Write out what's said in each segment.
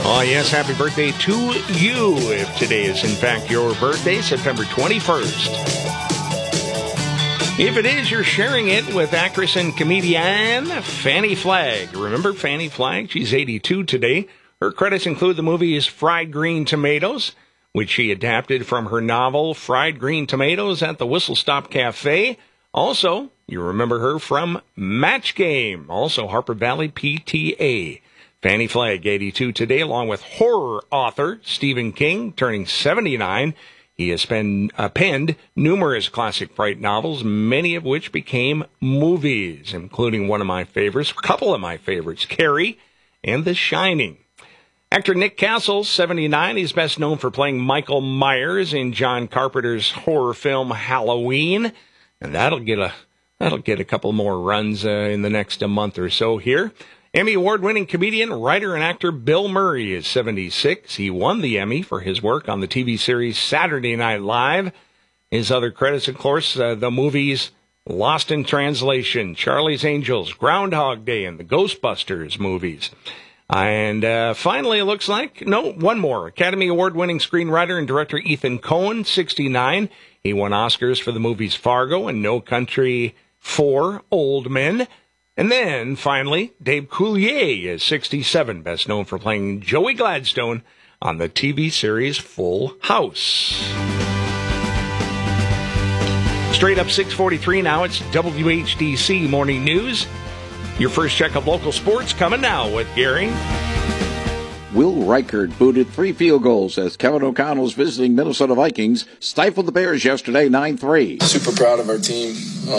Oh, yes, happy birthday to you if today is, in fact, your birthday, September 21st. If it is, you're sharing it with actress and comedian Fannie Flagg. Remember Fannie Flagg? She's 82 today. Her credits include the movies Fried Green Tomatoes, which she adapted from her novel Fried Green Tomatoes at the Whistle Stop Cafe. Also, you remember her from Match Game, also Harper Valley PTA. Fannie Flagg, 82 today, along with horror author Stephen King, turning 79. He has penned numerous classic fright novels, many of which became movies, including one of my favorites, a couple of my favorites, Carrie and The Shining. Actor Nick Castle, 79. He's best known for playing Michael Myers in John Carpenter's horror film Halloween, and that'll get a couple more runs in the next month or so here. Emmy award-winning comedian, writer, and actor Bill Murray is 76. He won the Emmy for his work on the TV series Saturday Night Live. His other credits, of course, the movies Lost in Translation, Charlie's Angels, Groundhog Day, and the Ghostbusters movies. And finally, it looks like, one more. Academy Award-winning screenwriter and director Ethan Coen, 69. He won Oscars for the movies Fargo and No Country for Old Men. And then, finally, Dave Coulier is 67, best known for playing Joey Gladstone on the TV series Full House. Straight up 6:43 now, it's WHDC Morning News. Your first check of local sports coming now with Gary. Will Reichert booted 3 field goals as Kevin O'Connell's visiting Minnesota Vikings stifled the Bears yesterday 9-3. Super proud of our team.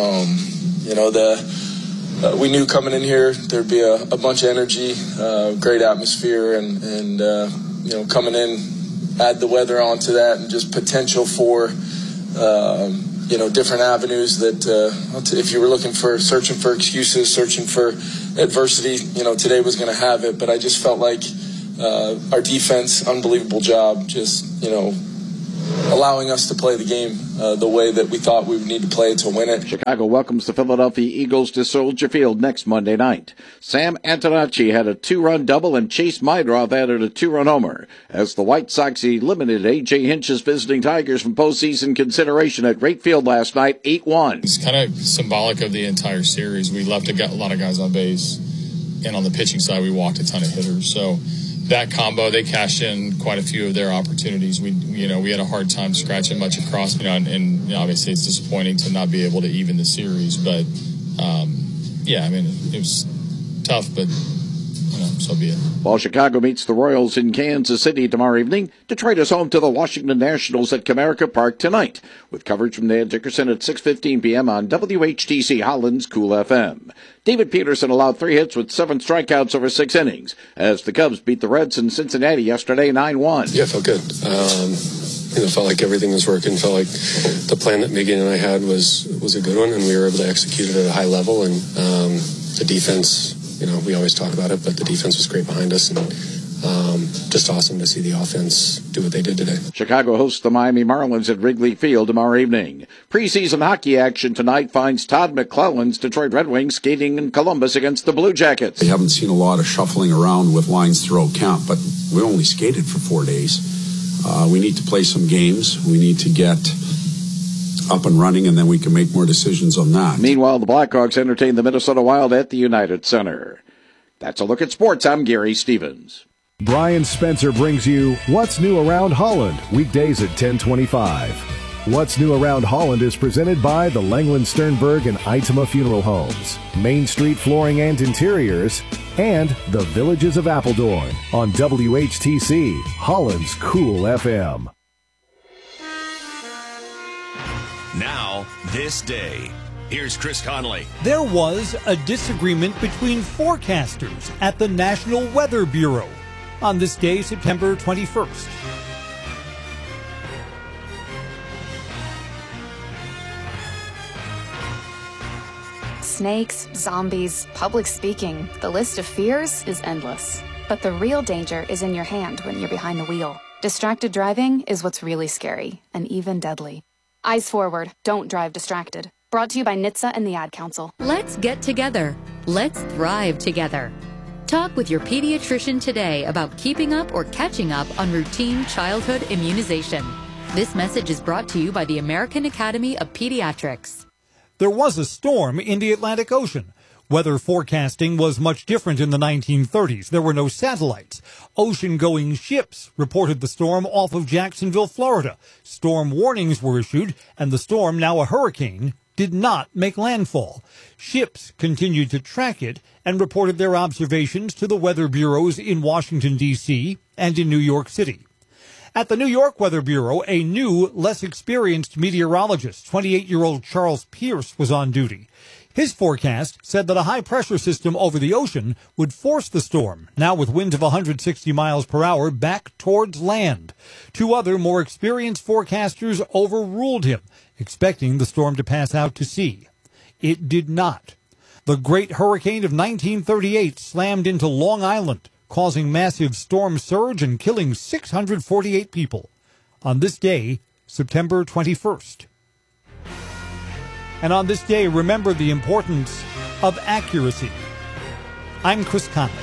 We knew coming in here there'd be a bunch of energy, great atmosphere, and coming in, add the weather onto that, and just potential for different avenues that if you were searching for excuses, searching for adversity, today was going to have it. But I just felt like our defense, unbelievable job, just allowing us to play the game the way that we thought we would need to play it to win it. Chicago welcomes the Philadelphia Eagles to Soldier Field next Monday night. Sam Antonacci had a 2-run double and Chase Mydroth added a 2-run homer as the White Sox eliminated A.J. Hinch's visiting Tigers from postseason consideration at Wright Field last night, 8-1. It's kind of symbolic of the entire series. We left a lot of guys on base, and on the pitching side, we walked a ton of hitters. So that combo, they cashed in quite a few of their opportunities. We had a hard time scratching much across, and obviously it's disappointing to not be able to even the series. But it was tough, but so be it. While Chicago meets the Royals in Kansas City tomorrow evening, Detroit is home to the Washington Nationals at Comerica Park tonight, with coverage from Dan Dickerson at 6:15 p.m. on WHTC Holland's Cool FM. David Peterson allowed 3 hits with 7 strikeouts over 6 innings as the Cubs beat the Reds in Cincinnati yesterday 9-1. Yeah, felt good. Felt like everything was working. Felt like the plan that Miggy and I had was a good one, and we were able to execute it at a high level. And the defense, we always talk about it, but the defense was great behind us, and just awesome to see the offense do what they did today. Chicago hosts the Miami Marlins at Wrigley Field tomorrow evening. Preseason hockey action tonight finds Todd McClellan's Detroit Red Wings skating in Columbus against the Blue Jackets. We haven't seen a lot of shuffling around with lines throughout camp, but we only skated for 4 days. We need to play some games. We need to get up and running, and then we can make more decisions on that. Meanwhile, the Blackhawks entertain the Minnesota Wild at the United Center. That's a look at sports. I'm Gary Stevens. Brian Spencer brings you What's New Around Holland, weekdays at 10:25. What's New Around Holland is presented by the Langland Sternberg and Itema Funeral Homes, Main Street Flooring and Interiors, and the Villages of Appledorn on WHTC, Holland's Cool FM. Now, this day. Here's Chris Connolly. There was a disagreement between forecasters at the National Weather Bureau on this day, September 21st. Snakes, zombies, public speaking. The list of fears is endless. But the real danger is in your hand when you're behind the wheel. Distracted driving is what's really scary and even deadly. Eyes forward, don't drive distracted. Brought to you by NHTSA and the Ad Council. Let's get together. Let's thrive together. Talk with your pediatrician today about keeping up or catching up on routine childhood immunization. This message is brought to you by the American Academy of Pediatrics. There was a storm in the Atlantic Ocean. Weather forecasting was much different in the 1930s. There were no satellites. Ocean-going ships reported the storm off of Jacksonville, Florida. Storm warnings were issued, and the storm, now a hurricane, did not make landfall. Ships continued to track it and reported their observations to the weather bureaus in Washington, D.C. and in New York City. At the New York Weather Bureau, a new, less experienced meteorologist, 28-year-old Charles Pierce, was on duty. His forecast said that a high-pressure system over the ocean would force the storm, now with winds of 160 miles per hour, back towards land. Two other, more experienced forecasters overruled him, expecting the storm to pass out to sea. It did not. The Great Hurricane of 1938 slammed into Long Island, causing massive storm surge and killing 648 people. On this day, September 21st. And on this day, remember the importance of accuracy. I'm Chris Conley.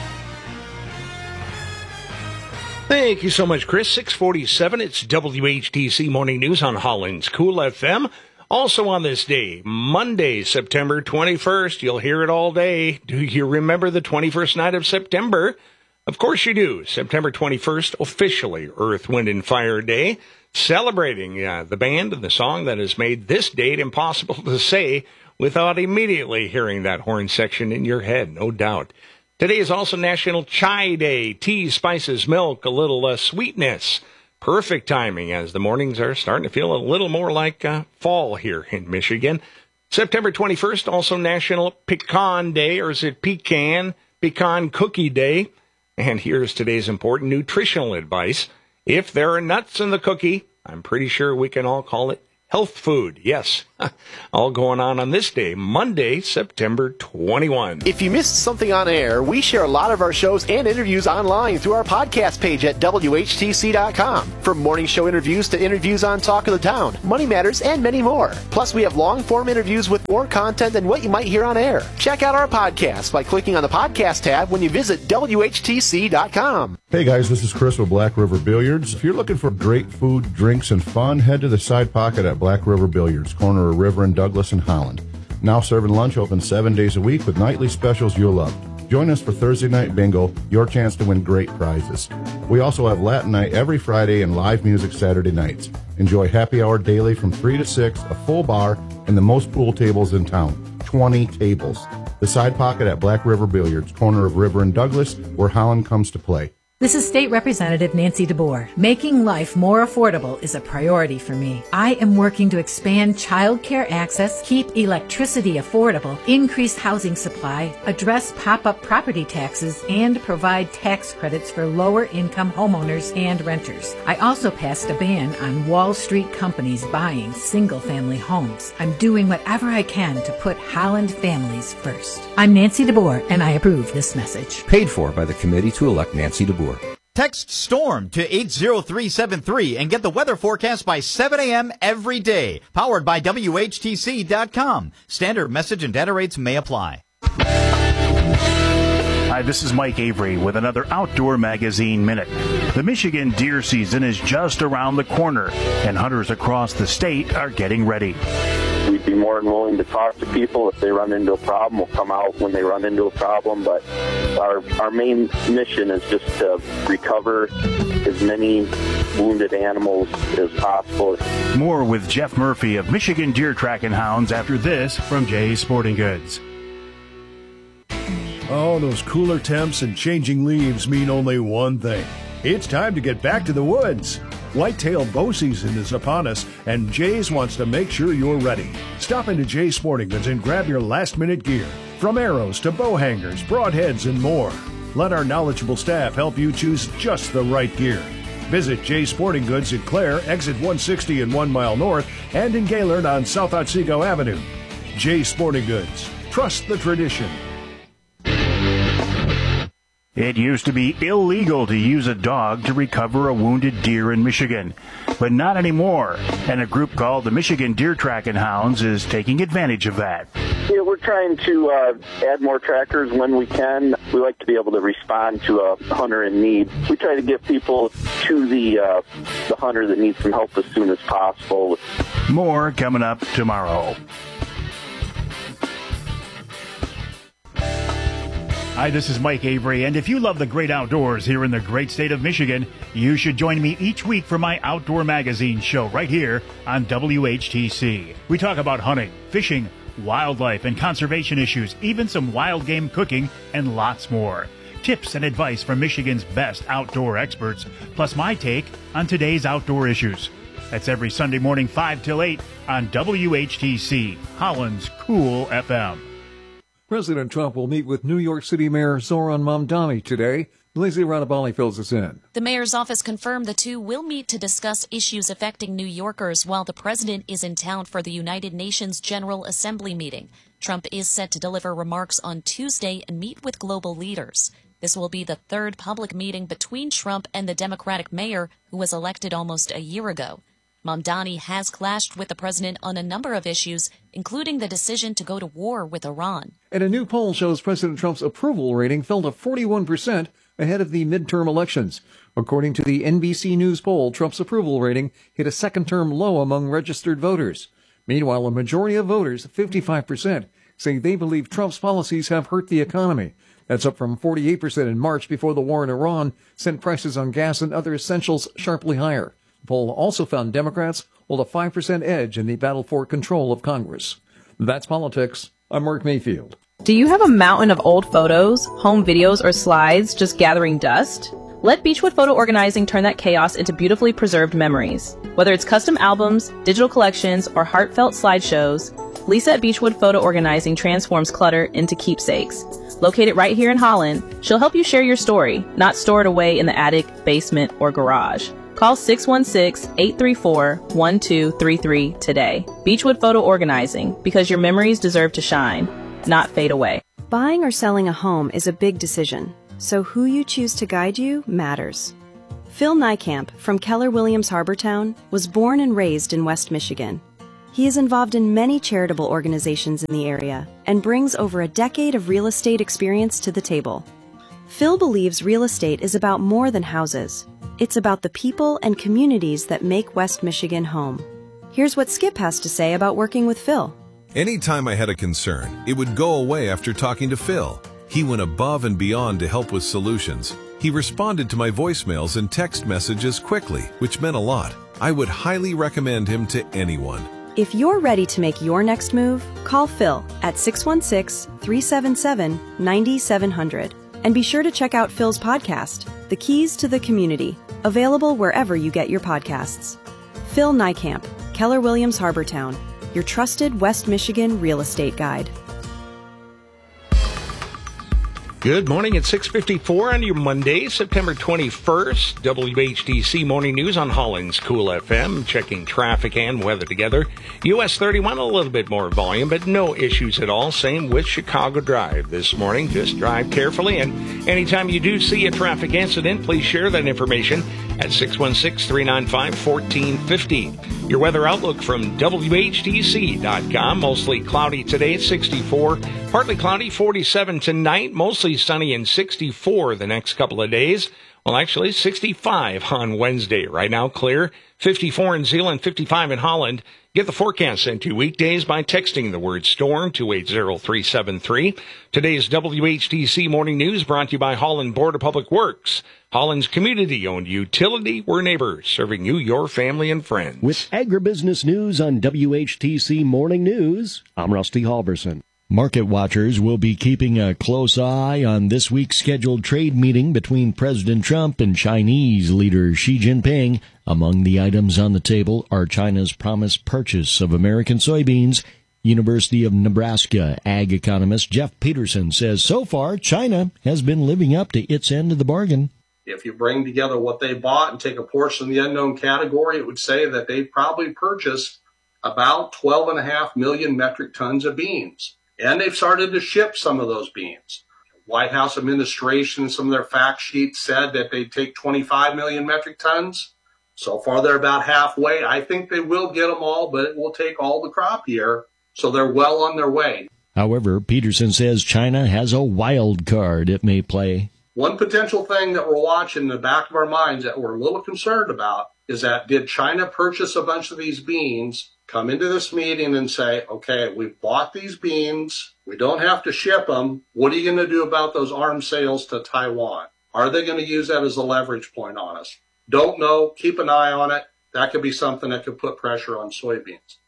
Thank you so much, Chris. 647, it's WHTC Morning News on Holland's Cool FM. Also on this day, Monday, September 21st, you'll hear it all day. Do you remember the 21st night of September? Of course you do. September 21st, officially Earth, Wind, and Fire Day. Celebrating the band and the song that has made this date impossible to say without immediately hearing that horn section in your head, no doubt. Today is also National Chai Day. Tea, spices, milk, a little sweetness. Perfect timing as the mornings are starting to feel a little more like fall here in Michigan. September 21st, also National Pecan Day, or is it Pecan Cookie Day? And here's today's important nutritional advice. If there are nuts in the cookie, I'm pretty sure we can all call it health food. Yes, all going on this day, Monday, September 21. If you missed something on air, we share a lot of our shows and interviews online through our podcast page at WHTC.com. From morning show interviews to interviews on Talk of the Town, Money Matters, and many more. Plus, we have long-form interviews with more content than what you might hear on air. Check out our podcast by clicking on the podcast tab when you visit WHTC.com. Hey guys, this is Chris with Black River Billiards. If you're looking for great food, drinks, and fun, head to the Side Pocket at Black River Billiards, corner of River and Douglas in Holland. Now serving lunch, open 7 days a week with nightly specials you'll love. Join us for Thursday Night Bingo, your chance to win great prizes. We also have Latin Night every Friday and live music Saturday nights. Enjoy happy hour daily from 3 to 6, a full bar, and the most pool tables in town, 20 tables. The Side Pocket at Black River Billiards, corner of River and Douglas, where Holland comes to play. This is State Representative Nancy DeBoer. Making life more affordable is a priority for me. I am working to expand child care access, keep electricity affordable, increase housing supply, address pop-up property taxes, and provide tax credits for lower-income homeowners and renters. I also passed a ban on Wall Street companies buying single-family homes. I'm doing whatever I can to put Holland families first. I'm Nancy DeBoer, and I approve this message. Paid for by the committee to elect Nancy DeBoer. Text STORM to 80373 and get the weather forecast by 7 a.m. every day. Powered by WHTC.com. Standard message and data rates may apply. Hi, this is Mike Avery with another Outdoor Magazine Minute. The Michigan deer season is just around the corner, and hunters across the state are getting ready. We'd be more than willing to talk to people if they run into a problem. We'll come out when they run into a problem, but our main mission is just to recover as many wounded animals as possible. More with Jeff Murphy of Michigan Deer Tracking Hounds after this from Jay's Sporting Goods. Oh, those cooler temps and changing leaves mean only one thing. It's time to get back to the woods. Whitetail bow season is upon us, and Jay's wants to make sure you're ready. Stop into Jay's Sporting Goods and grab your last-minute gear, from arrows to bow hangers, broadheads, and more. Let our knowledgeable staff help you choose just the right gear. Visit Jay's Sporting Goods in Clare, exit 160 and 1 mile north, and in Gaylord on South Otsego Avenue. Jay's Sporting Goods. Trust the tradition. It used to be illegal to use a dog to recover a wounded deer in Michigan, but not anymore, and a group called the Michigan Deer Tracking Hounds is taking advantage of that. Yeah, we're trying to add more trackers when we can. We like to be able to respond to a hunter in need. We try to get people to the hunter that needs some help as soon as possible. More coming up tomorrow. Hi, this is Mike Avery, and if you love the great outdoors here in the great state of Michigan, you should join me each week for my Outdoor Magazine show right here on WHTC. We talk about hunting, fishing, wildlife, and conservation issues, even some wild game cooking, and lots more. Tips and advice from Michigan's best outdoor experts, plus my take on today's outdoor issues. That's every Sunday morning 5 till 8 on WHTC, Holland's Cool FM. President Trump will meet with New York City Mayor Zoran Mamdani today. Lizzie Radabali fills us in. The mayor's office confirmed the two will meet to discuss issues affecting New Yorkers while the president is in town for the United Nations General Assembly meeting. Trump is set to deliver remarks on Tuesday and meet with global leaders. This will be the third public meeting between Trump and the Democratic mayor who was elected almost a year ago. Mamdani has clashed with the president on a number of issues, including the decision to go to war with Iran. And a new poll shows President Trump's approval rating fell to 41% ahead of the midterm elections. According to the NBC News poll, Trump's approval rating hit a second-term low among registered voters. Meanwhile, a majority of voters, 55%, say they believe Trump's policies have hurt the economy. That's up from 48% in March before the war in Iran sent prices on gas and other essentials sharply higher. The poll also found Democrats hold a 5% edge in the battle for control of Congress. That's politics. I'm Mark Mayfield. Do you have a mountain of old photos, home videos, or slides just gathering dust? Let Beechwood Photo Organizing turn that chaos into beautifully preserved memories. Whether it's custom albums, digital collections, or heartfelt slideshows, Lisa at Beechwood Photo Organizing transforms clutter into keepsakes. Located right here in Holland, she'll help you share your story, not store it away in the attic, basement, or garage. Call 616-834-1233 today. Beechwood Photo Organizing, because your memories deserve to shine, not fade away. Buying or selling a home is a big decision, so who you choose to guide you matters. Phil Niekamp from Keller Williams Harbortown was born and raised in West Michigan. He is involved in many charitable organizations in the area and brings over a decade of real estate experience to the table. Phil believes real estate is about more than houses. It's about the people and communities that make West Michigan home. Here's what Skip has to say about working with Phil. Anytime I had a concern, it would go away after talking to Phil. He went above and beyond to help with solutions. He responded to my voicemails and text messages quickly, which meant a lot. I would highly recommend him to anyone. If you're ready to make your next move, call Phil at 616-377-9700. And be sure to check out Phil's podcast, The Keys to the Community, available wherever you get your podcasts. Phil Niekamp, Keller Williams Harbortown, your trusted West Michigan real estate guide. Good morning at 6:54 on your Monday, September 21st. WHTC Morning News on Holland's Cool FM. Checking traffic and weather together. US 31, a little bit more volume, but no issues at all. Same with Chicago Drive this morning. Just drive carefully, and anytime you do see a traffic incident, please share that information at 616-395-1450. Your weather outlook from WHTC.com. Mostly cloudy today at 64. Partly cloudy, 47 tonight. Mostly sunny and 64 the next couple of days. Well, actually, 65 on Wednesday. Right now, clear. 54 in Zeeland, 55 in Holland. Get the forecast sent to you weekdays by texting the word storm to 80373. Today's WHTC Morning News brought to you by Holland Board of Public Works. Holland's community-owned utility. We're neighbors, serving you, your family, and friends. With agribusiness news on WHTC Morning News, I'm Rusty Halverson. Market watchers will be keeping a close eye on this week's scheduled trade meeting between President Trump and Chinese leader Xi Jinping. Among the items on the table are China's promised purchase of American soybeans. University of Nebraska ag economist Jeff Peterson says so far China has been living up to its end of the bargain. If you bring together what they bought and take a portion of the unknown category, it would say that they probably purchased about 12.5 million metric tons of beans. And they've started to ship some of those beans. White House administration, some of their fact sheets said that they'd take 25 million metric tons. So far, they're about halfway. I think they will get them all, but it will take all the crop year. So they're well on their way. However, Peterson says China has a wild card it may play. One potential thing that we're watching in the back of our minds that we're a little concerned about is that did China purchase a bunch of these beans, come into this meeting and say, okay, we've bought these beans, we don't have to ship them, what are you going to do about those arms sales to Taiwan? Are they going to use that as a leverage point on us? Don't know, keep an eye on it. That could be something that could put pressure on soybeans.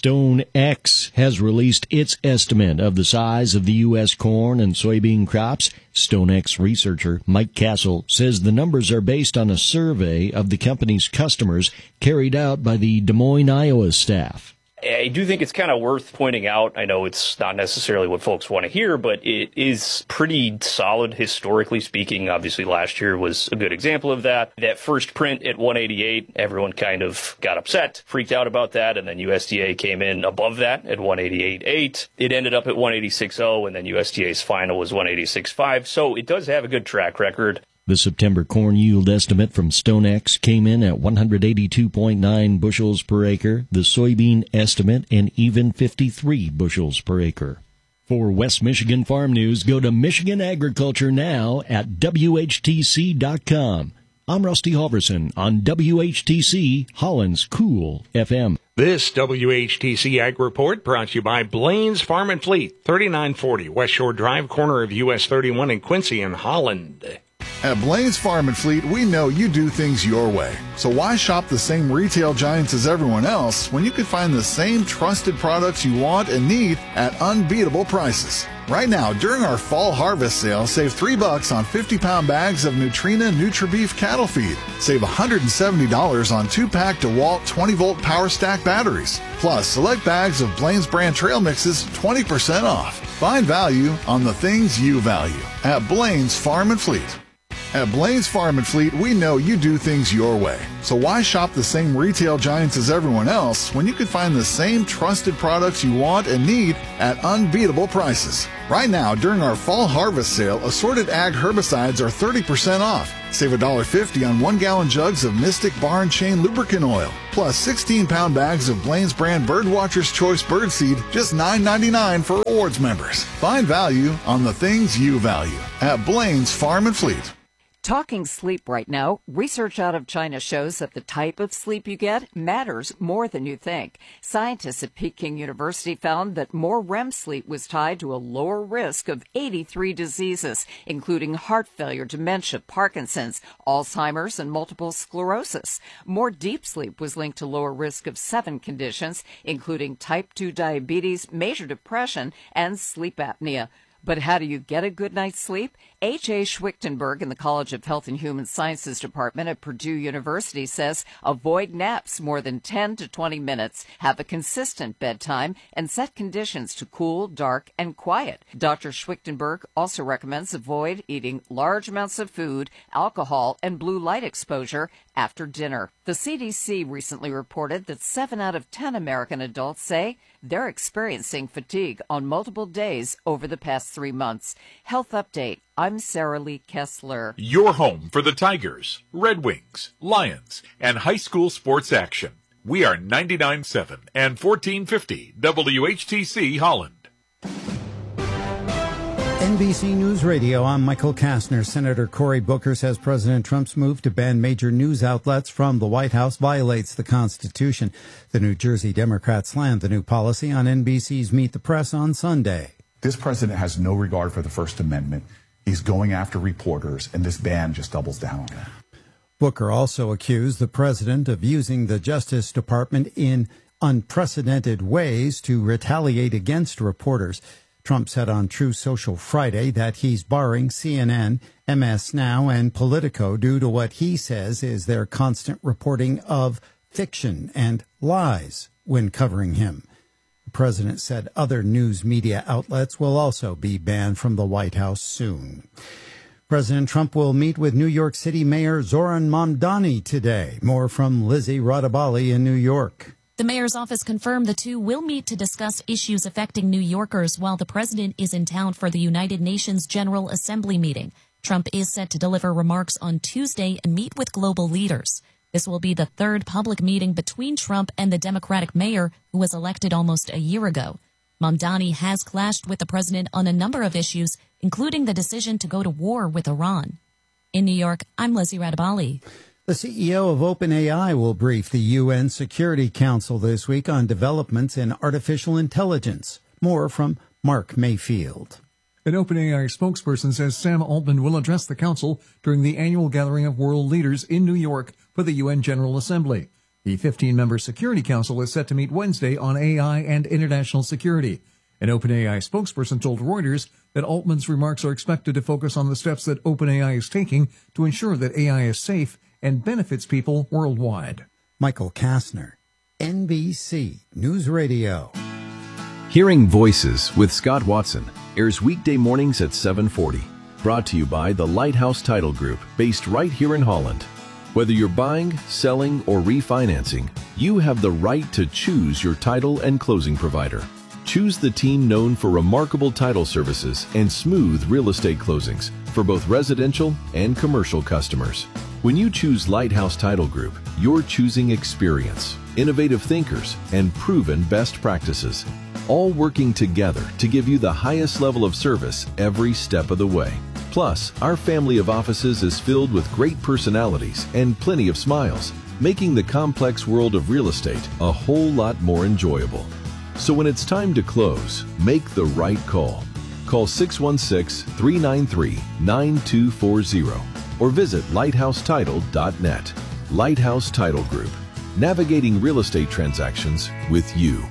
StoneX has released its estimate of the size of the U.S. corn and soybean crops. StoneX researcher Mike Castle says the numbers are based on a survey of the company's customers carried out by the Des Moines, Iowa staff. I do think it's kind of worth pointing out. I know it's not necessarily what folks want to hear, but it is pretty solid historically speaking. Obviously, last year was a good example of that. That first print at 188, everyone kind of got upset, freaked out about that, and then USDA came in above that at 188.8. It ended up at 186.0, and then USDA's final was 186.5. So it does have a good track record. The September corn yield estimate from StoneX came in at 182.9 bushels per acre. The soybean estimate an even 53 bushels per acre. For West Michigan Farm News, go to Michigan Agriculture Now at WHTC.com. I'm Rusty Halverson on WHTC, Holland's Cool FM. This WHTC Ag Report brought to you by Blaine's Farm and Fleet, 3940 West Shore Drive, corner of US 31 in Quincy in Holland. At Blaine's Farm and Fleet, we know you do things your way. So why shop the same retail giants as everyone else when you can find the same trusted products you want and need at unbeatable prices? Right now, during our fall harvest sale, save $3 on 50-pound bags of Nutrena NutriBeef cattle feed. Save $170 on 2-pack DeWalt 20-volt Power Stack batteries. Plus, select bags of Blaine's brand trail mixes 20% off. Find value on the things you value at Blaine's Farm and Fleet. At Blaine's Farm and Fleet, we know you do things your way. So why shop the same retail giants as everyone else when you can find the same trusted products you want and need at unbeatable prices? Right now, during our fall harvest sale, assorted ag herbicides are 30% off. Save $1.50 on 1-gallon jugs of Mystic Bar and Chain lubricant oil. Plus 16-pound bags of Blaine's brand Birdwatcher's Choice Birdseed, just $9.99 for awards members. Find value on the things you value at Blaine's Farm and Fleet. Talking sleep right now, research out of China shows that the type of sleep you get matters more than you think. Scientists at Peking University found that more REM sleep was tied to a lower risk of 83 diseases, including heart failure, dementia, Parkinson's, Alzheimer's, and multiple sclerosis. More deep sleep was linked to lower risk of 7 conditions, including type 2 diabetes, major depression, and sleep apnea. But how do you get a good night's sleep? H.A. Schwichtenberg in the College of Health and Human Sciences Department at Purdue University says avoid naps more than 10 to 20 minutes, have a consistent bedtime, and set conditions to cool, dark, and quiet. Dr. Schwichtenberg also recommends avoid eating large amounts of food, alcohol, and blue light exposure after dinner. The CDC recently reported that 7 out of 10 American adults say they're experiencing fatigue on multiple days over the past 3 months. Health Update. I'm Sarah Lee Kessler. Your home for the Tigers, Red Wings, Lions, and high school sports action. We are 99.7 and 1450 WHTC Holland. NBC News Radio, I'm Michael Kastner. Senator Cory Booker says President Trump's move to ban major news outlets from the White House violates the Constitution. The New Jersey Democrats slammed the new policy on NBC's Meet the Press on Sunday. This president has no regard for the First Amendment. He's going after reporters, and this ban just doubles down on that. Booker also accused the president of using the Justice Department in unprecedented ways to retaliate against reporters. Trump said on True Social Friday that he's barring CNN, MS Now, and Politico due to what he says is their constant reporting of fiction and lies when covering him. The president said other news media outlets will also be banned from the White House soon. President Trump will meet with New York City Mayor Zoran Mamdani today. More from Lizzie Radabali in New York. The mayor's office confirmed the two will meet to discuss issues affecting New Yorkers while the president is in town for the United Nations General Assembly meeting. Trump is set to deliver remarks on Tuesday and meet with global leaders. This will be the third public meeting between Trump and the Democratic mayor who was elected almost a year ago. Mamdani has clashed with the president on a number of issues, including the decision to go to war with Iran. In New York, I'm Leslie Radabali. The CEO of OpenAI will brief the UN Security Council this week on developments in artificial intelligence. More from Mark Mayfield. An OpenAI spokesperson says Sam Altman will address the council during the annual gathering of world leaders in New York for the UN General Assembly. The 15-member Security Council is set to meet Wednesday on AI and international security. An OpenAI spokesperson told Reuters that Altman's remarks are expected to focus on the steps that OpenAI is taking to ensure that AI is safe and benefits people worldwide. Michael Kastner, NBC News Radio. Hearing Voices with Scott Watson airs weekday mornings at 7:40. Brought to you by the Lighthouse Title Group, based right here in Holland. Whether you're buying, selling, or refinancing, you have the right to choose your title and closing provider. Choose the team known for remarkable title services and smooth real estate closings for both residential and commercial customers. When you choose Lighthouse Title Group, you're choosing experience, innovative thinkers, and proven best practices, all working together to give you the highest level of service every step of the way. Plus, our family of offices is filled with great personalities and plenty of smiles, making the complex world of real estate a whole lot more enjoyable. So when it's time to close, make the right call. Call 616-393-9240 or visit lighthousetitle.net. Lighthouse Title Group, navigating real estate transactions with you.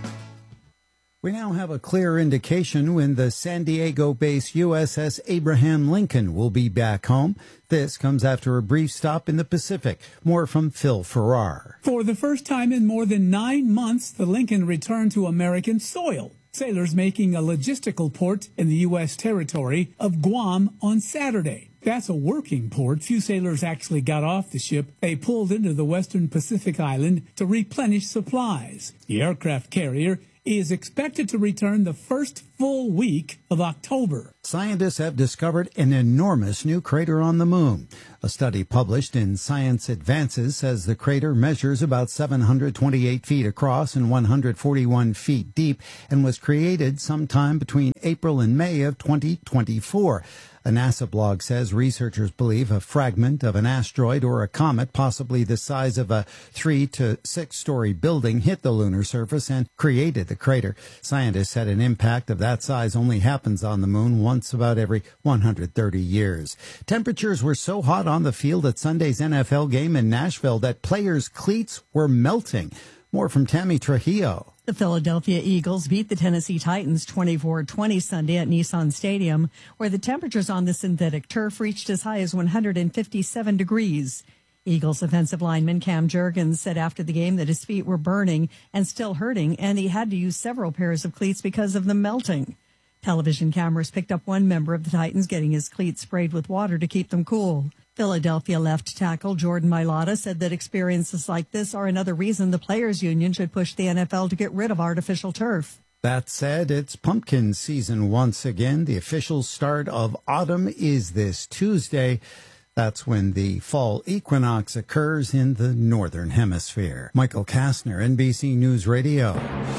We now have a clear indication when the San Diego-based USS Abraham Lincoln will be back home. This comes after a brief stop in the Pacific. More from Phil Farrar. For the first time in more than 9 months, the Lincoln returned to American soil. Sailors making a logistical port in the U.S. territory of Guam on Saturday. That's a working port. Few sailors actually got off the ship. They pulled into the western Pacific island to replenish supplies. The aircraft carrier is expected to return the first full week of October. Scientists have discovered an enormous new crater on the moon. A study published in Science Advances says the crater measures about 728 feet across and 141 feet deep and was created sometime between April and May of 2024. A NASA blog says researchers believe a fragment of an asteroid or a comet, possibly the size of a 3 to 6 story building, hit the lunar surface and created the crater. Scientists said an impact of that size only happens on the moon once about every 130 years. Temperatures were so hot on the field at Sunday's NFL game in Nashville that players' cleats were melting. More from Tammy Trujillo. The Philadelphia Eagles beat the Tennessee Titans 24-20 Sunday at Nissan Stadium, where the temperatures on the synthetic turf reached as high as 157 degrees. Eagles offensive lineman Cam Jurgens said after the game that his feet were burning and still hurting, and he had to use several pairs of cleats because of the melting. Television cameras picked up one member of the Titans getting his cleats sprayed with water to keep them cool. Philadelphia left tackle Jordan Mailata said that experiences like this are another reason the Players Union should push the NFL to get rid of artificial turf. That said, it's pumpkin season once again. The official start of autumn is this Tuesday. That's when the fall equinox occurs in the Northern Hemisphere. Michael Kastner, NBC News Radio.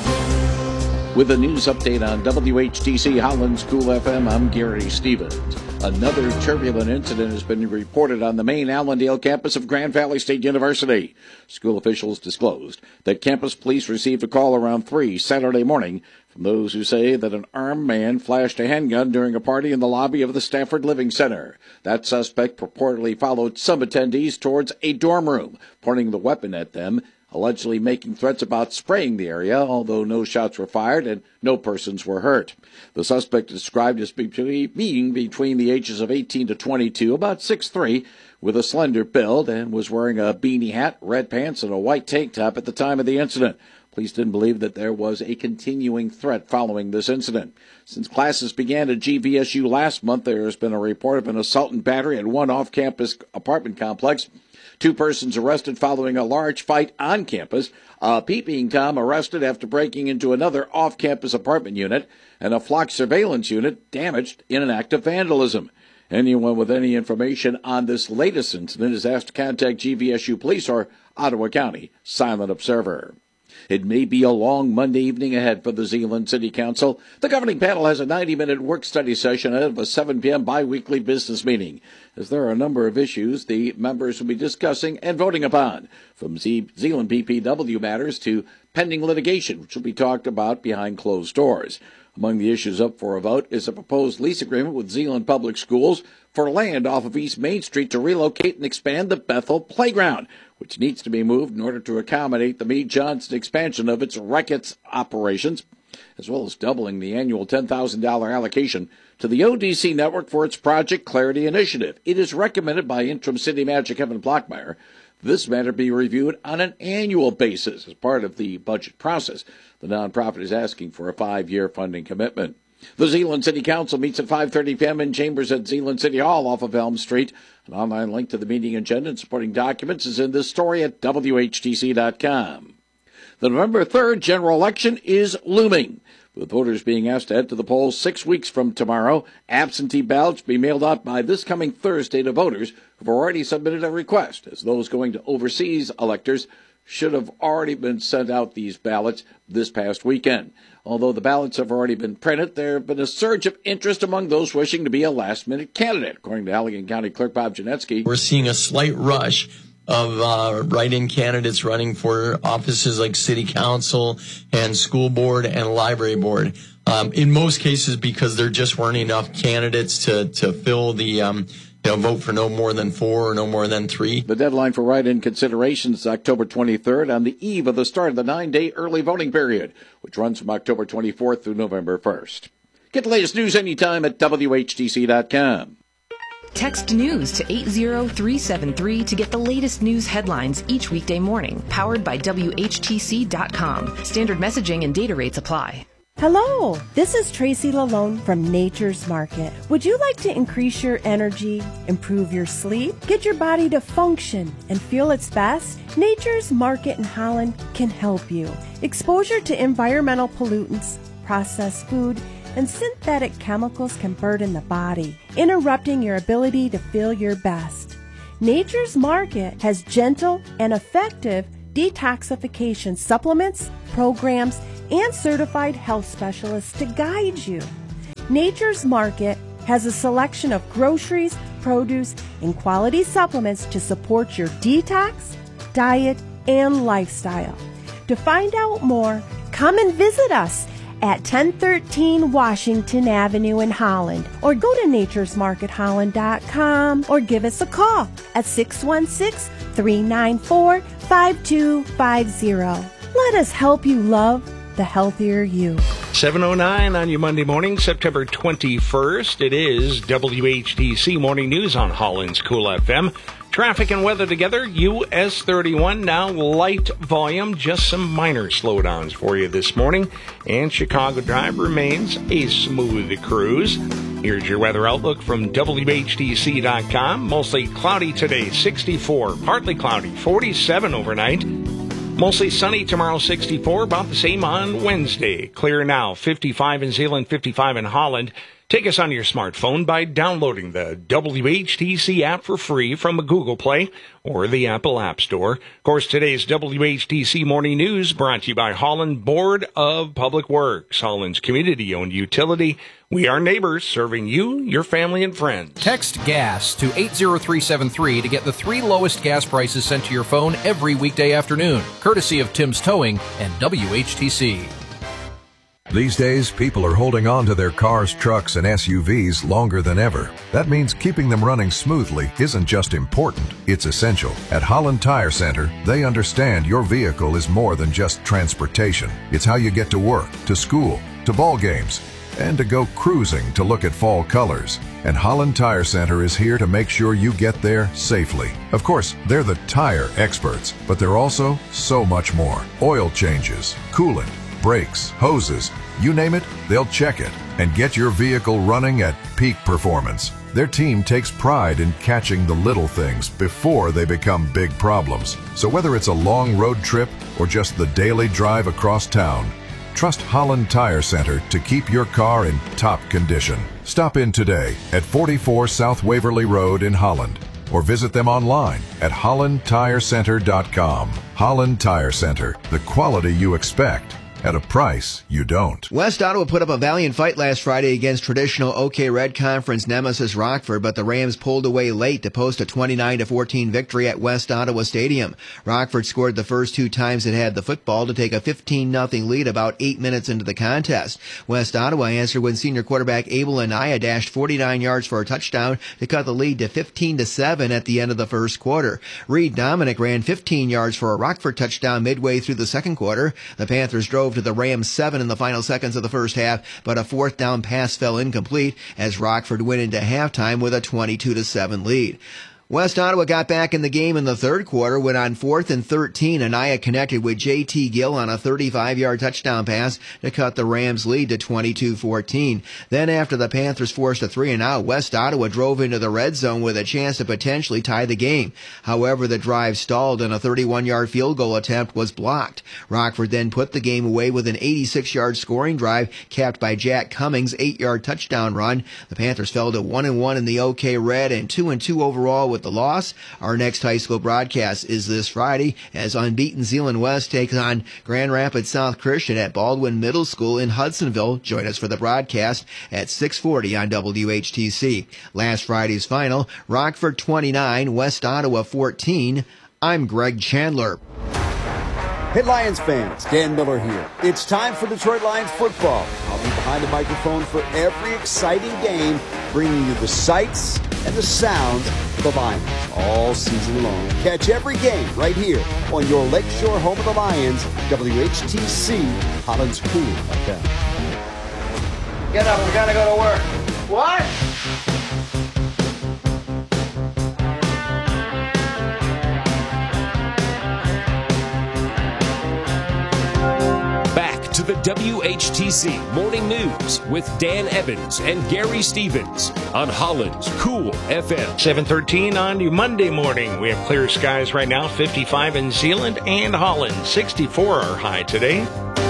With a news update on WHTC Holland's Cool FM, I'm Gary Stevens. Another turbulent incident has been reported on the main Allendale campus of Grand Valley State University. School officials disclosed that campus police received a call around 3 Saturday morning from those who say that an armed man flashed a handgun during a party in the lobby of the Stafford Living Center. That suspect purportedly followed some attendees towards a dorm room, pointing the weapon at them, allegedly making threats about spraying the area, although no shots were fired and no persons were hurt. The suspect is described as being between the ages of 18 to 22, about 6'3", with a slender build, and was wearing a beanie hat, red pants, and a white tank top at the time of the incident. Police didn't believe that there was a continuing threat following this incident. Since classes began at GVSU last month, there has been a report of an assault and battery at one off-campus apartment complex. 2 persons arrested following a large fight on campus, a peeping Tom arrested after breaking into another off-campus apartment unit, and a flock surveillance unit damaged in an act of vandalism. Anyone with any information on this latest incident is asked to contact GVSU Police or Ottawa County Silent Observer. It may be a long Monday evening ahead for the Zeeland City Council. The governing panel has a 90-minute work-study session ahead of a 7 p.m. bi-weekly business meeting, as there are a number of issues the members will be discussing and voting upon, from Zeeland PPW matters to pending litigation, which will be talked about behind closed doors. Among the issues up for a vote is a proposed lease agreement with Zeeland Public Schools for land off of East Main Street to relocate and expand the Bethel Playground, which needs to be moved in order to accommodate the Meade Johnson expansion of its Reckitt's operations, as well as doubling the annual $10,000 allocation to the ODC network for its Project Clarity initiative. It is recommended by interim city manager Kevin Blockmeyer this matter be reviewed on an annual basis as part of the budget process. The nonprofit is asking for a 5-year funding commitment. The Zeeland City Council meets at 5:30 p.m. in chambers at Zeeland City Hall off of Elm Street. An online link to the meeting agenda and supporting documents is in this story at WHTC.com. The November 3rd general election is looming, with voters being asked to head to the polls 6 weeks from tomorrow. Absentee ballots will be mailed out by this coming Thursday to voters who have already submitted a request, as those going to overseas electors should have already been sent out these ballots this past weekend. Although the ballots have already been printed, there have been a surge of interest among those wishing to be a last-minute candidate, according to Allegan County Clerk Bob Janetsky. We're seeing a slight rush of write-in candidates running for offices like city council and school board and library board. In most cases, because there just weren't enough candidates to fill the vote for no more than 4 or no more than 3. The deadline for write-in considerations is October 23rd, on the eve of the start of the 9-day early voting period, which runs from October 24th through November 1st. Get the latest news anytime at WHTC.com. Text news to 80373 to get the latest news headlines each weekday morning. Powered by WHTC.com. Standard messaging and data rates apply. Hello, this is Tracy Lalone from Nature's Market. Would you like to increase your energy, improve your sleep, get your body to function and feel its best? Nature's Market in Holland can help you. Exposure to environmental pollutants, processed food, and synthetic chemicals can burden the body, interrupting your ability to feel your best. Nature's Market has gentle and effective detoxification supplements, programs, and certified health specialists to guide you. Nature's Market has a selection of groceries, produce, and quality supplements to support your detox, diet, and lifestyle. To find out more, come and visit us at 1013 Washington Avenue in Holland, or go to naturesmarketholland.com, or give us a call at 616-394-5250. Let us help you love the healthier you. 7:09 on your Monday morning, September 21st. It is WHTC Morning News on Holland's Cool FM. Traffic and weather together. US 31 now light volume, just some minor slowdowns for you this morning. And Chicago Drive remains a smooth cruise. Here's your weather outlook from WHTC.com. Mostly cloudy today, 64. Partly cloudy, 47 overnight. Mostly sunny tomorrow, 64. About the same on Wednesday. Clear now, 55 in Zeeland, 55 in Holland. Take us on your smartphone by downloading the WHTC app for free from the Google Play or the Apple App Store. Of course, today's WHTC Morning News brought to you by Holland Board of Public Works, Holland's community-owned utility. We are neighbors, serving you, your family, and friends. Text GAS to 80373 to get the 3 lowest gas prices sent to your phone every weekday afternoon, courtesy of Tim's Towing and WHTC. These days, people are holding on to their cars, trucks, and SUVs longer than ever. That means keeping them running smoothly isn't just important, it's essential. At Holland Tire Center, they understand your vehicle is more than just transportation. It's how you get to work, to school, to ball games, and to go cruising to look at fall colors. And Holland Tire Center is here to make sure you get there safely. Of course, they're the tire experts, but they're also so much more. Oil changes, coolant, brakes, hoses, you name it, they'll check it and get your vehicle running at peak performance. Their team takes pride in catching the little things before they become big problems. So whether it's a long road trip or just the daily drive across town, trust Holland Tire Center to keep your car in top condition. Stop in today at 44 South Waverly Road in Holland or visit them online at HollandTireCenter.com. Holland Tire Center, the quality you expect at a price you don't. West Ottawa put up a valiant fight last Friday against traditional OK Red Conference nemesis Rockford, but the Rams pulled away late to post a 29-14 victory at West Ottawa Stadium. Rockford scored the first 2 times it had the football to take a 15-0 lead about 8 minutes into the contest. West Ottawa answered when senior quarterback Abel Anaya dashed 49 yards for a touchdown to cut the lead to 15-7 at the end of the first quarter. Reed Dominic ran 15 yards for a Rockford touchdown midway through the second quarter. The Panthers drove to the Rams 7 in the final seconds of the first half, but a fourth down pass fell incomplete as Rockford went into halftime with a 22-7 lead. West Ottawa got back in the game in the third quarter when on 4th and 13, Anaya connected with J.T. Gill on a 35-yard touchdown pass to cut the Rams' lead to 22-14. Then after the Panthers forced a 3-and-out, West Ottawa drove into the red zone with a chance to potentially tie the game. However, the drive stalled and a 31-yard field goal attempt was blocked. Rockford then put the game away with an 86-yard scoring drive capped by Jack Cummings' 8-yard touchdown run. The Panthers fell to 1-1 in the OK Red and 2-2 overall with the loss. Our next high school broadcast is this Friday as unbeaten Zeeland West takes on Grand Rapids South Christian at Baldwin Middle School in Hudsonville. Join us for the broadcast at 6:40 on WHTC. Last Friday's final, Rockford 29, West Ottawa 14. I'm Greg Chandler. Hey Lions fans, Dan Miller here. It's time for Detroit Lions football. I'll be behind the microphone for every exciting game, bringing you the sights and the sounds of the Lions all season long. Catch every game right here on your Lakeshore home of the Lions, WHTC, Holland's Cool FM. Get up, we gotta go to work. What? Back to the WHTC Morning News with Dan Evans and Gary Stevens on Holland's Cool FM. 7:13 on your Monday morning. We have clear skies right now, 55 in Zeeland and Holland, 64 our high today.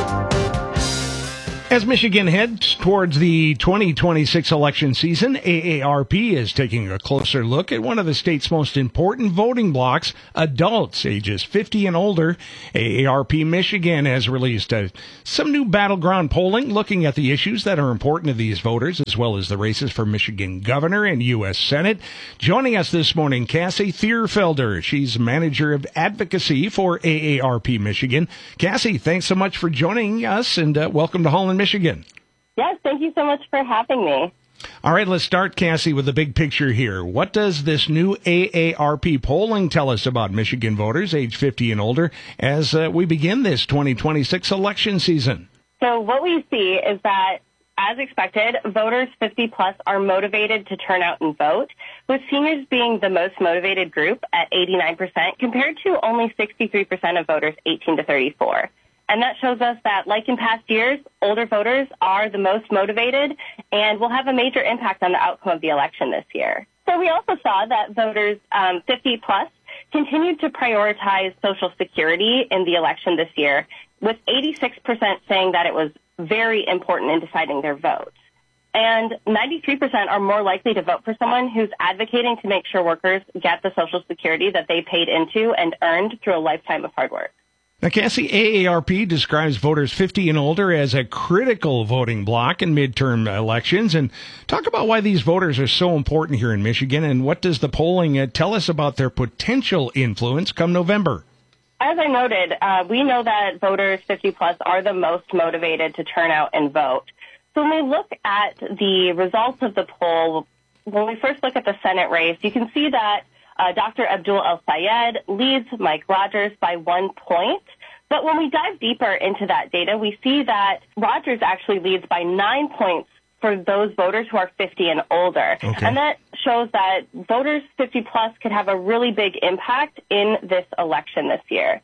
As Michigan heads towards the 2026 election season, AARP is taking a closer look at one of the state's most important voting blocks, adults ages 50 and older. AARP Michigan has released some new battleground polling looking at the issues that are important to these voters, as well as the races for Michigan governor and U.S. Senate. Joining us this morning, Cassie Thierfelder. She's manager of advocacy for AARP Michigan. Cassie, thanks so much for joining us, and welcome to Holland, Michigan. Yes, thank you so much for having me. All right, let's start, Cassie, with the big picture here. What does this new AARP polling tell us about Michigan voters age 50 and older as we begin this 2026 election season? So what we see is that, as expected, voters 50 plus are motivated to turn out and vote, with seniors being the most motivated group at 89% compared to only 63% of voters 18 to 34. And that shows us that, like in past years, older voters are the most motivated and will have a major impact on the outcome of the election this year. So we also saw that voters 50 plus continued to prioritize Social Security in the election this year, with 86% saying that it was very important in deciding their vote. And 93% are more likely to vote for someone who's advocating to make sure workers get the Social Security that they paid into and earned through a lifetime of hard work. Now, Cassie, AARP describes voters 50 and older as a critical voting bloc in midterm elections. And talk about why these voters are so important here in Michigan, and what does the polling tell us about their potential influence come November? As I noted, we know that voters 50 plus are the most motivated to turn out and vote. So when we look at the results of the poll, when we first look at the Senate race, you can see that Dr. Abdul El-Sayed leads Mike Rogers by 1 point. But when we dive deeper into that data, we see that Rogers actually leads by 9 points for those voters who are 50 and older. Okay. And that shows that voters 50 plus could have a really big impact in this election this year.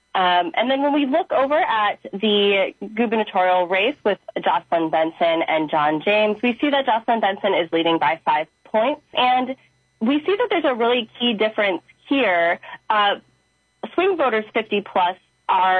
And then when we look over at the gubernatorial race with Jocelyn Benson and John James, we see that Jocelyn Benson is leading by 5 points. And we see that there's a really key difference here. Swing voters 50 plus are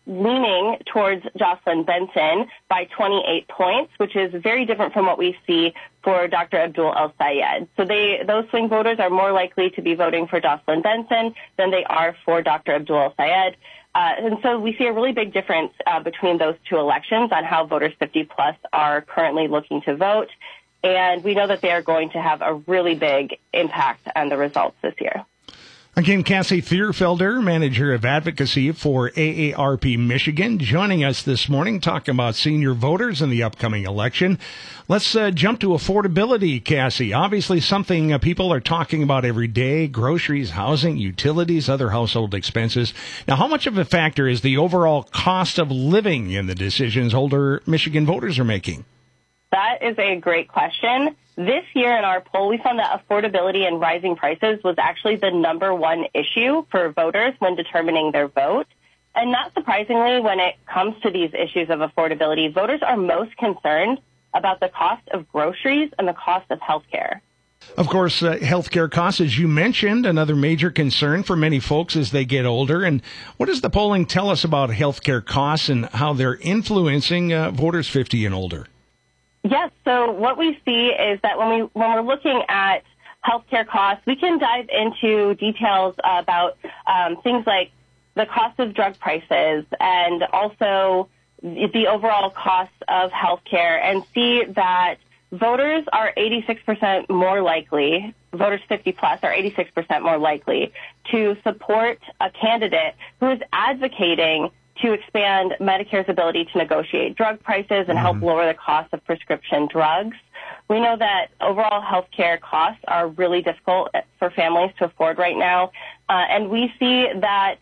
leaning towards Jocelyn Benson by 28 points, which is very different from what we see for Dr. Abdul El-Sayed. So those swing voters are more likely to be voting for Jocelyn Benson than they are for Dr. Abdul El-Sayed. And so we see a really big difference between those two elections on how voters 50 plus are currently looking to vote. And we know that they are going to have a really big impact on the results this year. Again, Cassie Thierfelder, Manager of Advocacy for AARP Michigan, joining us this morning, talking about senior voters in the upcoming election. Let's jump to affordability, Cassie. Obviously something people are talking about every day: groceries, housing, utilities, other household expenses. Now, how much of a factor is the overall cost of living in the decisions older Michigan voters are making? That is a great question. This year in our poll, we found that affordability and rising prices was actually the number one issue for voters when determining their vote. And not surprisingly, when it comes to these issues of affordability, voters are most concerned about the cost of groceries and the cost of health care. Of course, healthcare costs, as you mentioned, another major concern for many folks as they get older. And what does the polling tell us about healthcare costs and how they're influencing voters 50 and older? Yes. So what we see is that when we're looking at healthcare costs, we can dive into details about things like the cost of drug prices and also the overall cost of healthcare, and see that voters are 86% more likely, voters 50 plus are 86% more likely to support a candidate who is advocating to expand Medicare's ability to negotiate drug prices and help lower the cost of prescription drugs. We know that overall healthcare costs are really difficult for families to afford right now, and we see that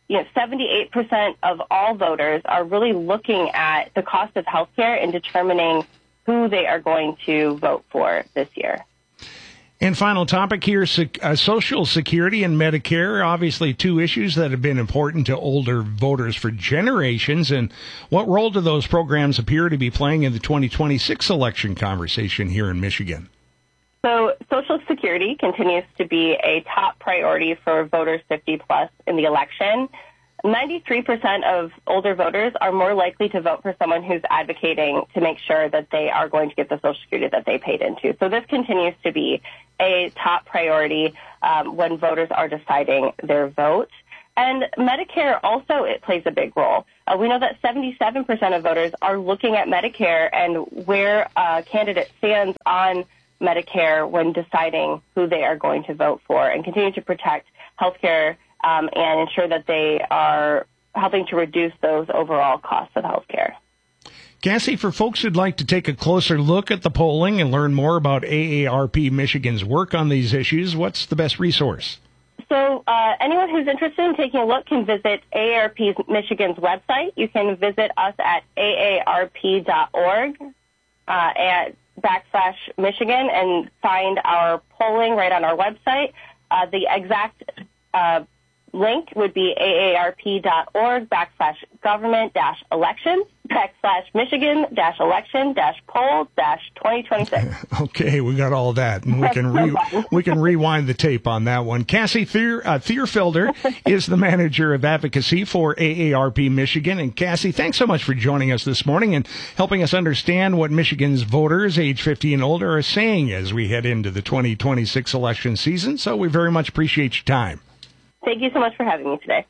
78% of all voters are really looking at the cost of healthcare in determining who they are going to vote for this year. And final topic here, Social Security and Medicare, obviously two issues that have been important to older voters for generations. And what role do those programs appear to be playing in the 2026 election conversation here in Michigan? So Social Security continues to be a top priority for voters 50 plus in the election. 93% of older voters are more likely to vote for someone who's advocating to make sure that they are going to get the Social Security that they paid into. So this continues to be a top priority when voters are deciding their vote. And Medicare also, it plays a big role. We know that 77% of voters are looking at Medicare and where a candidate stands on Medicare when deciding who they are going to vote for, and continue to protect healthcare and ensure that they are helping to reduce those overall costs of healthcare. Cassie, for folks who'd like to take a closer look at the polling and learn more about AARP Michigan's work on these issues, what's the best resource? So anyone who's interested in taking a look can visit AARP Michigan's website. You can visit us at aarp.org /Michigan and find our polling right on our website. The exact link would be aarp.org /government-elections /Michigan-election-poll-2026. Okay, we got all that, and we can rewind the tape on that one. Cassie Thierfelder is the Manager of Advocacy for AARP Michigan. And Cassie, thanks so much for joining us this morning and helping us understand what Michigan's voters age 50 and older are saying as we head into the 2026 election season. So we very much appreciate your time. Thank you so much for having me today.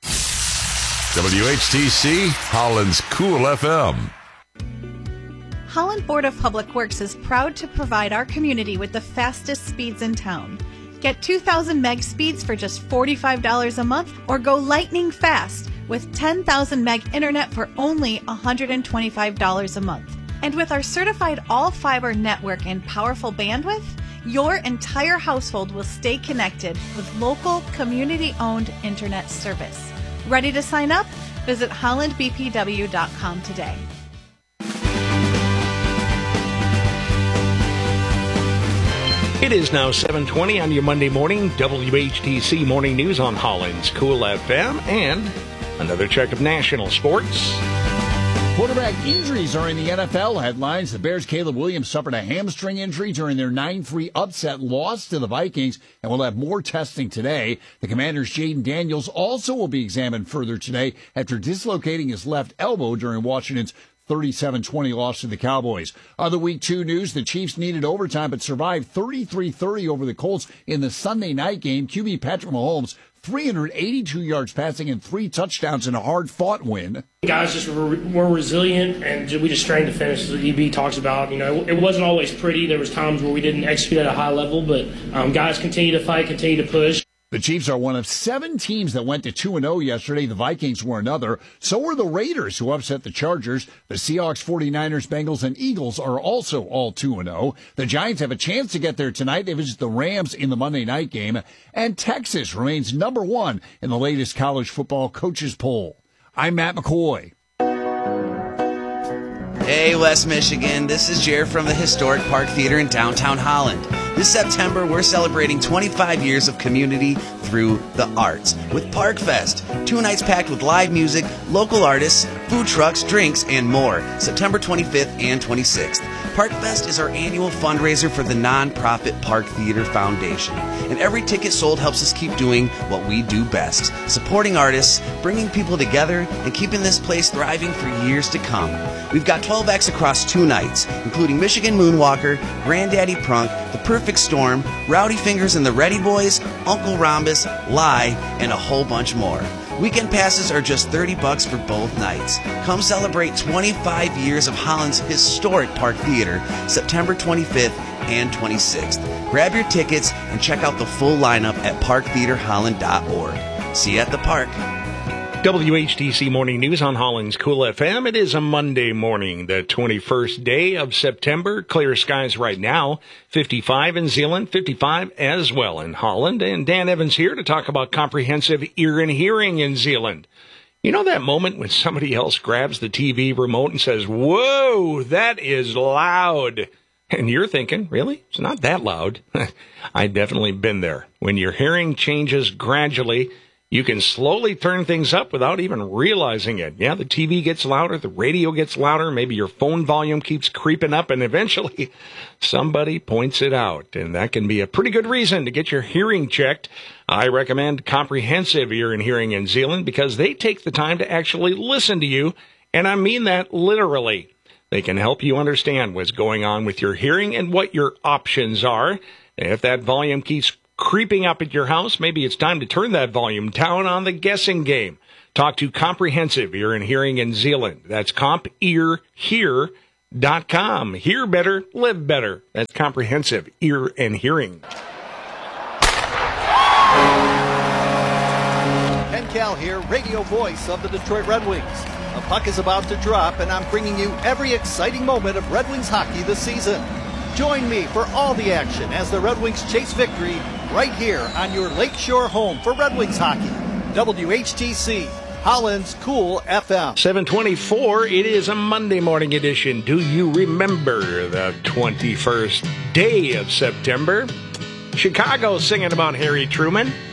WHTC, Holland's Cool FM. Holland Board of Public Works is proud to provide our community with the fastest speeds in town. Get 2,000 meg speeds for just $45 a month, or go lightning fast with 10,000 meg internet for only $125 a month. And with our certified all-fiber network and powerful bandwidth, your entire household will stay connected with local, community-owned internet service. Ready to sign up? Visit hollandbpw.com today. It is now 7:20 on your Monday morning, WHTC Morning News on Holland's Cool FM, and another check of national sports. Quarterback injuries are in the NFL headlines. The Bears' Caleb Williams suffered a hamstring injury during their 9-3 upset loss to the Vikings and will have more testing today. The Commanders' Jaden Daniels also will be examined further today after dislocating his left elbow during Washington's 37-20 loss to the Cowboys. Other Week 2 news, the Chiefs needed overtime but survived 33-30 over the Colts in the Sunday night game. QB Patrick Mahomes, 382 yards passing and 3 touchdowns in a hard-fought win. Guys just were resilient, and we just strained to finish. As the EB talks about, it wasn't always pretty. There was times where we didn't execute at a high level, but guys continue to fight, continue to push. The Chiefs are one of 7 teams that went to 2-0 yesterday. The Vikings were another. So were the Raiders, who upset the Chargers. The Seahawks, 49ers, Bengals, and Eagles are also all 2-0. The Giants have a chance to get there tonight. They visit the Rams in the Monday night game. And Texas remains number 1 in the latest college football coaches poll. I'm Matt McCoy. Hey, West Michigan. This is Jared from the historic Park Theater in downtown Holland. This September, we're celebrating 25 years of community through the arts with Park Fest. 2 nights packed with live music, local artists, food trucks, drinks, and more. September 25th and 26th. Park Fest is our annual fundraiser for the nonprofit Park Theater Foundation. And every ticket sold helps us keep doing what we do best. Supporting artists, bringing people together, and keeping this place thriving for years to come. We've got 12 acts across 2 nights, including Michigan Moonwalker, Granddaddy Prunk, The Perfect Storm, Rowdy Fingers and the Ready Boys, Uncle Rhombus, Lie, and a whole bunch more. Weekend passes are just $30 for both nights. Come celebrate 25 years of Holland's historic Park Theater, September 25th and 26th. Grab your tickets and check out the full lineup at parktheaterholland.org. See you at the park. WHTC Morning News on Holland's Cool FM. It is a Monday morning, the 21st day of September. Clear skies right now. 55 in Zeeland, 55 as well in Holland. And Dan Evans here to talk about comprehensive ear and hearing in Zeeland. You know that moment when somebody else grabs the TV remote and says, "Whoa, that is loud." And you're thinking, really? It's not that loud. I've definitely been there. When your hearing changes gradually, you can slowly turn things up without even realizing it. Yeah, the TV gets louder, the radio gets louder, maybe your phone volume keeps creeping up, and eventually somebody points it out. And that can be a pretty good reason to get your hearing checked. I recommend Comprehensive Ear and Hearing in Zeeland because they take the time to actually listen to you, and I mean that literally. They can help you understand what's going on with your hearing and what your options are. If that volume keeps creeping up at your house, maybe it's time to turn that volume down on the guessing game. Talk to Comprehensive Ear and Hearing in Zeeland. That's CompEarHear.com. Hear better, live better. That's Comprehensive Ear and Hearing. Ken Cal here, radio voice of the Detroit Red Wings. A puck is about to drop, and I'm bringing you every exciting moment of Red Wings hockey this season. Join me for all the action as the Red Wings chase victory right here on your Lakeshore home for Red Wings hockey. WHTC, Holland's Cool FM. 7:24, it is a Monday morning edition. Do you remember the 21st day of September? Chicago singing about Harry Truman.